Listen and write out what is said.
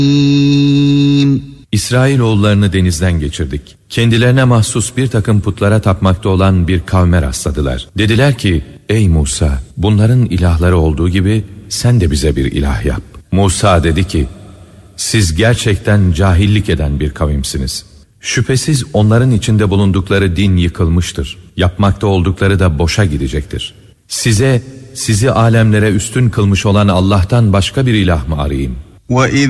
İsrailoğullarını denizden geçirdik. Kendilerine mahsus bir takım putlara tapmakta olan bir kavme rastladılar. Dediler ki, ey Musa, bunların ilahları olduğu gibi sen de bize bir ilah yap. Musa dedi ki, siz gerçekten cahillik eden bir kavimsiniz. Şüphesiz onların içinde bulundukları din yıkılmıştır. Yapmakta oldukları da boşa gidecektir. Sizi alemlere üstün kılmış olan Allah'tan başka bir ilah mı arayayım? وَإِذْ